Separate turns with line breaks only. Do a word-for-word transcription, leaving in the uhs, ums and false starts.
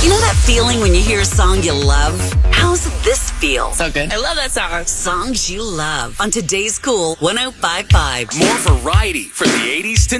You know that feeling when you hear a song you love? How's this feel?
So good.
I love that song.
Songs you love on Today's Cool one oh five point five.
More variety from the eighties to